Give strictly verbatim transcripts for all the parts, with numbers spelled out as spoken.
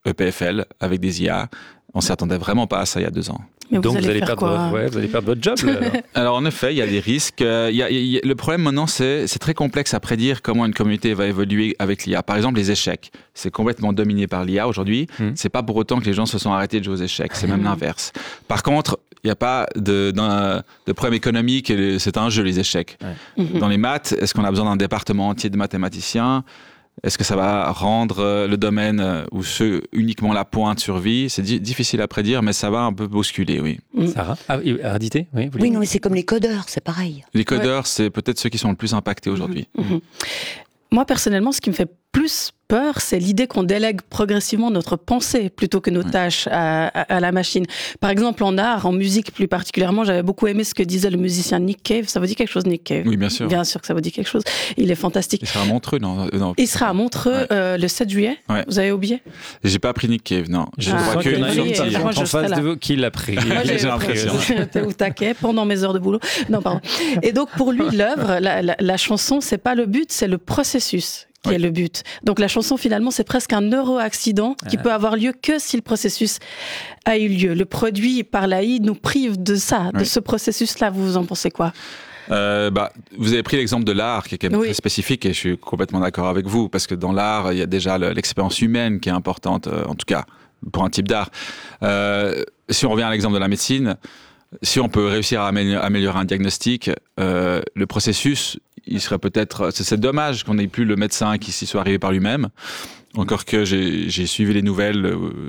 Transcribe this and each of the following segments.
E P F L avec des I A. On s'y attendait vraiment pas à ça il y a deux ans. Mais vous Donc allez vous allez, faire perdre, quoi? ouais, vous allez perdre votre job. Là, alors. Alors en effet, il y a des risques. Il y a, il y a, le problème maintenant, c'est c'est très complexe à prédire comment une communauté va évoluer avec l'I A. Par exemple, les échecs, c'est complètement dominé par l'I A aujourd'hui. Mm. C'est pas pour autant que les gens se sont arrêtés de jouer aux échecs. C'est même l'inverse. Par contre, il n'y a pas de, de problème économique. C'est un jeu, les échecs. Ouais. Mm-hmm. Dans les maths, est-ce qu'on a besoin d'un département entier de mathématiciens? Est-ce que ça va rendre le domaine où ceux uniquement la pointe survit? C'est di- difficile à prédire, mais ça va un peu bousculer, oui. Mmh. Sarah, ah, Ardité, oui. Vous oui, non, mais c'est comme les codeurs, c'est pareil. Les codeurs, ouais. c'est peut-être ceux qui sont le plus impactés aujourd'hui. Mmh. Mmh. Moi, personnellement, ce qui me fait plus peur, c'est l'idée qu'on délègue progressivement notre pensée plutôt que nos ouais. tâches à, à, à la machine. Par exemple, en art, en musique plus particulièrement, j'avais beaucoup aimé ce que disait le musicien Nick Cave. Ça vous dit quelque chose, Nick Cave? Oui, bien sûr. Bien sûr que ça vous dit quelque chose. Il est fantastique. Il sera à Montreux, non, non. Il sera à Montreux ouais. euh, le sept juillet. Ouais. Vous avez oublié? J'ai pas pris Nick Cave, non. Je ah, crois qu'il y en a une sortie en face de vous qui l'a pris. Moi, j'ai l'impression. J'étais au taquet pendant mes heures de boulot. Non, pardon. Et donc, pour lui, l'œuvre, la, la, la chanson, c'est pas le but, c'est le processus qui oui. est le but. Donc la chanson, finalement, c'est presque un neuro-accident qui ah. peut avoir lieu que si le processus a eu lieu. Le produit par l'A I nous prive de ça, oui. de ce processus-là. Vous en pensez quoi? Euh, bah, vous avez pris l'exemple de l'art qui est quand même oui. très spécifique et je suis complètement d'accord avec vous parce que dans l'art, il y a déjà l'expérience humaine qui est importante, en tout cas pour un type d'art. Euh, si on revient à l'exemple de la médecine, si on peut réussir à améliorer un diagnostic, euh, le processus, il serait peut-être... C'est dommage qu'on n'ait plus le médecin qui s'y soit arrivé par lui-même. Encore que j'ai, j'ai suivi les nouvelles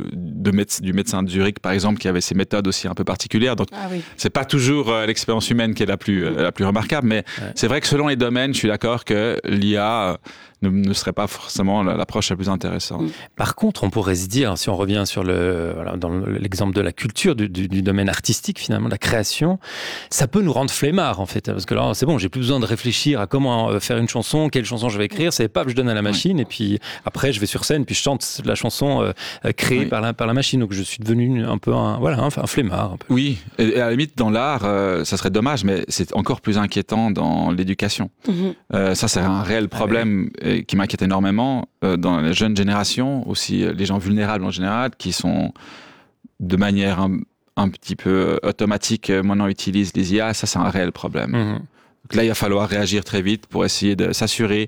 de méde- du médecin de Zurich, par exemple, qui avait ses méthodes aussi un peu particulières. Donc, ah oui. c'est pas toujours euh, l'expérience humaine qui est la plus, euh, la plus remarquable, mais ouais. c'est vrai que selon les domaines, je suis d'accord que l'I A ne, ne serait pas forcément l'approche la plus intéressante. Par contre, on pourrait se dire, si on revient sur le, voilà, dans l'exemple de la culture, du, du, du domaine artistique, finalement, de la création, ça peut nous rendre flemmards, en fait. Parce que là, c'est bon, j'ai plus besoin de réfléchir à comment faire une chanson, quelle chanson je vais écrire, c'est pas, je donne à la machine, ouais. et puis après, je vais sur scène, puis je chante la chanson euh, créée oui. par, la, par la machine. Donc je suis devenu un peu un, voilà, un, un flemmard. Un peu. Oui, et à la limite, dans l'art, euh, ça serait dommage, mais c'est encore plus inquiétant dans l'éducation. Mm-hmm. Euh, ça, c'est un réel problème ah, oui. qui m'inquiète énormément euh, dans les jeunes générations, aussi les gens vulnérables en général, qui sont de manière un, un petit peu automatique, maintenant utilisent les I A. Ça, c'est un réel problème. Mm-hmm. Donc là, il va falloir réagir très vite pour essayer de s'assurer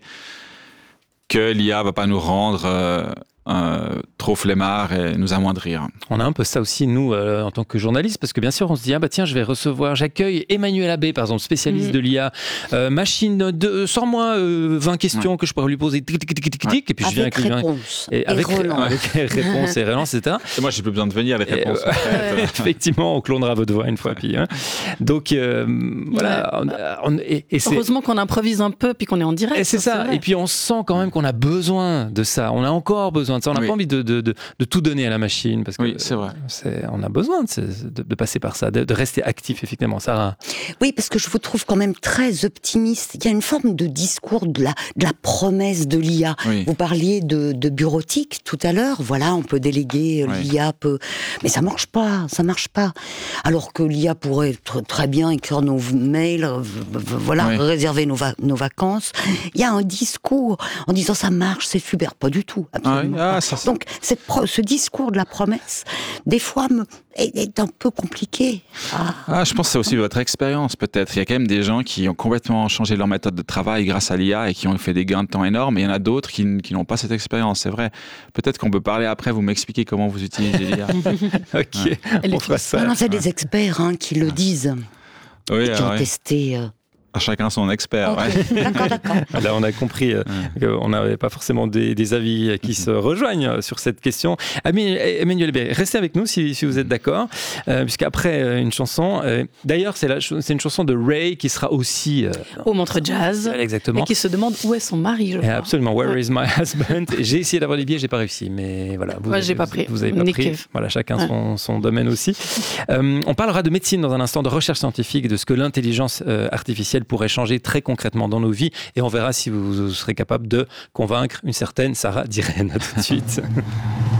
que l'I A ne va pas nous rendre euh, euh, trop flemmards et nous amoindrir. On a un peu ça aussi, nous, euh, en tant que journalistes, parce que bien sûr, on se dit, ah bah tiens, je vais recevoir, j'accueille Emmanuel Abbé, par exemple, spécialiste mmh. de l'I A, euh, machine, de, sors-moi euh, vingt questions ouais. que je pourrais lui poser, tic, tic, tic, tic, tic, et puis je viens avec réponse. Et, et avec relance. Avec réponse et relance, et cetera. Et moi, j'ai plus besoin de venir avec réponse. Et, euh, effectivement, on clonera votre voix une fois. Puis, hein. Donc, euh, voilà. Ouais. On, on, et, et c'est... Heureusement qu'on improvise un peu, puis qu'on est en direct. Et c'est ça. C'est et puis, on sent quand même qu'on a besoin de ça. On a encore besoin de ça. On n'a oui. pas envie de, de, de, de tout donner à la machine. Parce que oui, c'est vrai. C'est, on a besoin de, de, de passer par ça, de, de rester actif, effectivement. Sarah. Oui, parce que je vous trouve quand même très optimiste. Il y a une forme de discours de la, de la promesse de l'I A. Oui. Vous parliez de, de bureautique tout à l'heure. Voilà, on peut déléguer, oui. l'I A peut... Mais ça marche pas, ça marche pas. Alors que l'I A pourrait tr- très bien écrire nos mails, voilà, oui. réserver nos, va- nos vacances. Il y a un discours en disant ça marche, c'est super. Pas du tout, absolument. Ah, oui. ah, ça, ça... Donc, cette pro- ce discours de la promesse, des fois, me... est, est un peu compliqué. Ah. ah, je pense que c'est aussi votre expérience, peut-être. Il y a quand même des gens qui ont complètement changé leur méthode de travail grâce à l'I A et qui ont fait des gains de temps énormes. Et il y en a d'autres qui, qui n'ont pas cette expérience, c'est vrai. Peut-être qu'on peut parler après, vous m'expliquer comment vous utilisez l'I A. Ok, ouais. on fera ça. Non, non, c'est des experts hein, qui le disent. Oui, et qui ah, ont oui. testé... Euh... À chacun son expert. Okay. Ouais. D'accord, d'accord. Là, on a compris euh, qu'on n'avait pas forcément des, des avis qui se rejoignent sur cette question. Emmanuel Abbé, restez avec nous si, si vous êtes d'accord, euh, puisqu'après euh, une chanson, euh, d'ailleurs, c'est, la, c'est une chanson de Ray qui sera aussi... Euh, au Montreux Jazz. Exactement. Et qui se demande où est son mari, je crois. Absolument. Where ouais. is my husband? J'ai essayé d'avoir les billets, j'ai pas réussi, mais voilà. Vous, ouais, j'ai vous, pas pris. Vous avez pas Nick pris. Cave. Voilà, chacun ouais. son, son domaine aussi. Euh, on parlera de médecine dans un instant, de recherche scientifique, de ce que l'intelligence euh, artificielle pourrait changer très concrètement dans nos vies, et on verra si vous, vous serez capable de convaincre une certaine Sarah Dirène. À tout de suite.